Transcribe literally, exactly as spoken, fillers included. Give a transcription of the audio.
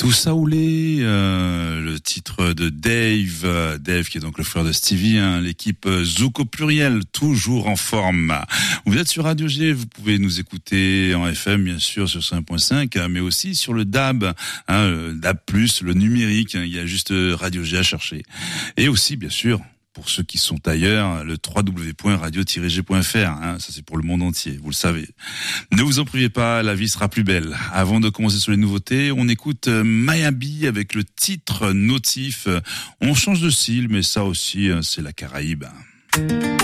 Tout saoulé, euh, le titre de Dave, euh, Dave qui est donc le frère de Stevie, hein, l'équipe Zouk au pluriel, toujours en forme. Vous êtes sur Radio G, vous pouvez nous écouter en F M bien sûr sur cinq point cinq, mais aussi sur le D A B, hein, le D A B plus, le numérique, hein, il y a juste Radio G à chercher. Et aussi bien sûr, pour ceux qui sont ailleurs, le w w w point radio tiret g point f r, hein, ça c'est pour le monde entier, vous le savez. Ne vous en privez pas, la vie sera plus belle. Avant de commencer sur les nouveautés, on écoute Miami avec le titre Notif. On change de style, mais ça aussi, c'est la Caraïbe.